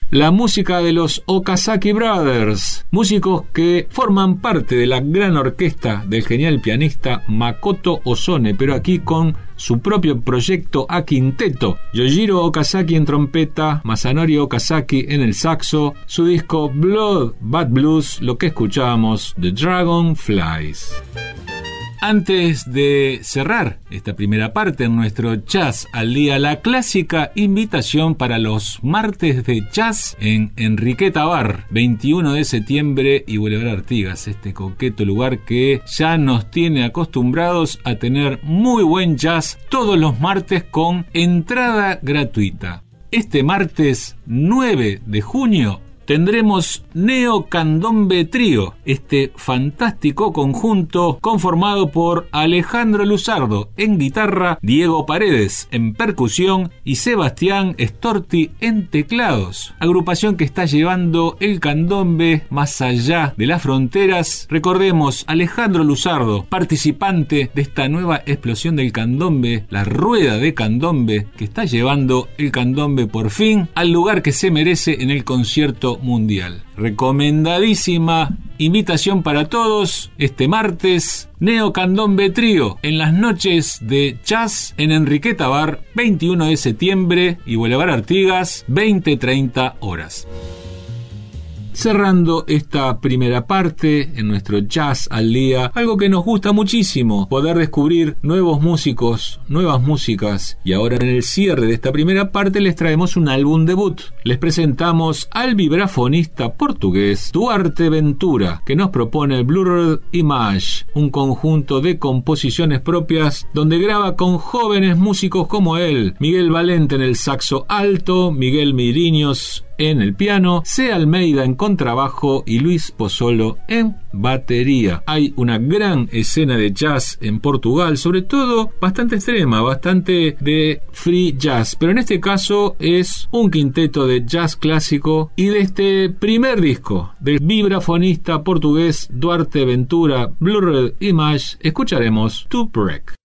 La música de los Okazaki Brothers, músicos que forman parte de la gran orquesta del genial pianista Makoto Ozone, pero aquí con su propio proyecto a quinteto. Yojiro Okazaki en trompeta, Masanori Okazaki en el saxo, su disco Blood Bad Blues, lo que escuchábamos, The Dragonflies. Antes de cerrar esta primera parte en nuestro Jazz al Día, la clásica invitación para los martes de jazz en Enriqueta Bar, 21 de septiembre y Boulevard Artigas, este coqueto lugar que ya nos tiene acostumbrados a tener muy buen jazz todos los martes con entrada gratuita. Este martes 9 de junio tendremos Neo Candombe Trío, este fantástico conjunto conformado por Alejandro Luzardo en guitarra, Diego Paredes en percusión y Sebastián Storti en teclados. Agrupación que está llevando el candombe más allá de las fronteras. Recordemos, Alejandro Luzardo, participante de esta nueva explosión del candombe, la rueda de candombe que está llevando el candombe por fin al lugar que se merece en el concierto mundial. Recomendadísima invitación para todos este martes, Neo Candombe Trío en las noches de jazz en Enriqueta Bar, 21 de septiembre y Boulevard Artigas, 20-30 horas. Cerrando esta primera parte en nuestro Jazz al Día, algo que nos gusta muchísimo, poder descubrir nuevos músicos, nuevas músicas, y ahora en el cierre de esta primera parte les traemos un álbum debut. Les presentamos al vibrafonista portugués Duarte Ventura, que nos propone Blurred Image, un conjunto de composiciones propias donde graba con jóvenes músicos como él, Miguel Valente en el saxo alto, Miguel Miriños en el piano, C. Almeida en contrabajo y Luis Pozzolo en batería. Hay una gran escena de jazz en Portugal, sobre todo bastante extrema, bastante de free jazz, pero en este caso es un quinteto de jazz clásico, y de este primer disco del vibrafonista portugués Duarte Ventura, Blurred Image, escucharemos To Break.